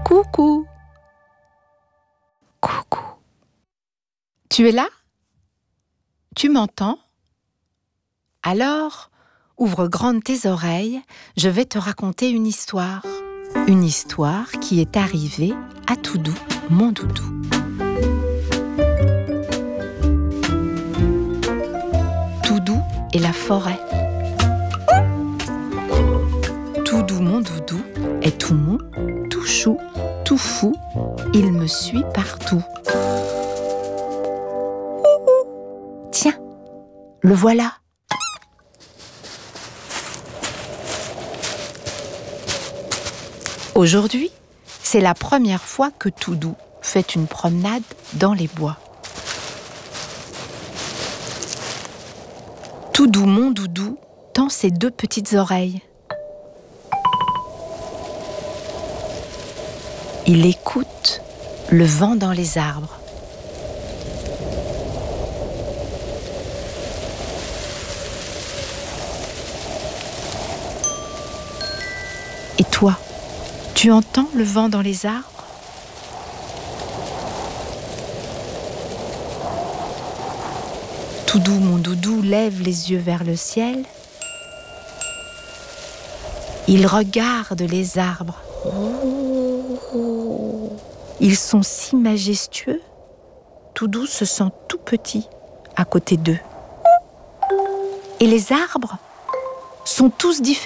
Coucou. Coucou. Tu es là? Tu m'entends? Alors, ouvre grandes tes oreilles, je vais te raconter une histoire. Une histoire qui est arrivée à Toudou, mon doudou. Toudou et la forêt. Toudou, mon doudou, est tout mou, tout chou, tout fou. Il me suit partout. Tiens, le voilà. Aujourd'hui, c'est la première fois que Toudou fait une promenade dans les bois. Toudou, mon doudou, tend ses deux petites oreilles. Il écoute le vent dans les arbres. Et toi, tu entends le vent dans les arbres? Toudou, mon doudou, lève les yeux vers le ciel. Il regarde les arbres. Ils sont si majestueux. Toudou se sent tout petit à côté d'eux. Et les arbres sont tous différents.